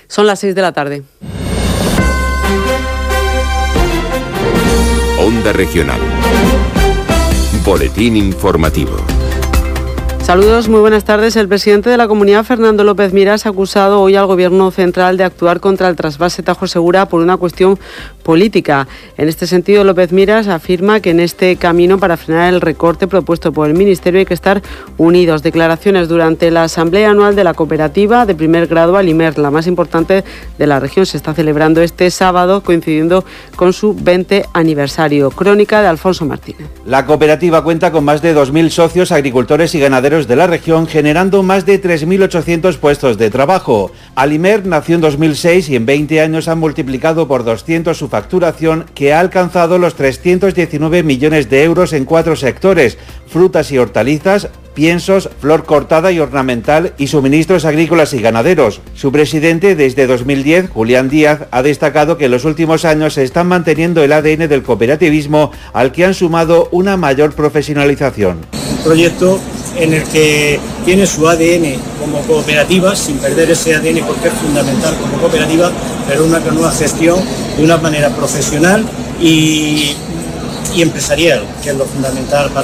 Son las 6 de la tarde. Onda Regional. Boletín informativo. Saludos, muy buenas tardes. El presidente de la Comunidad, Fernando López Miras, ha acusado hoy al Gobierno central de actuar contra el trasvase Tajo Segura por una cuestión política. En este sentido, López Miras afirma que en este camino para frenar el recorte propuesto por el Ministerio hay que estar unidos. Declaraciones durante la Asamblea Anual de la Cooperativa de Primer Grado Alimer, la más importante de la región. Se está celebrando este sábado, coincidiendo con su 20 aniversario. Crónica de Alfonso Martínez. La cooperativa cuenta con más de 2.000 socios, agricultores y ganaderos de la región, generando más de 3.800 puestos de trabajo. Alimer nació en 2006 y en 20 años ha multiplicado por 200 su facturación, que ha alcanzado los 319 millones de euros en 4 sectores: frutas y hortalizas, piensos, flor cortada y ornamental y suministros agrícolas y ganaderos. Su presidente desde 2010, Julián Díaz, ha destacado que en los últimos años se está manteniendo el ADN del cooperativismo, al que han sumado una mayor profesionalización. Un proyecto en el que tiene su ADN como cooperativa, sin perder ese ADN porque es fundamental como cooperativa, pero una nueva gestión de una manera profesional y empresarial, que es lo fundamental para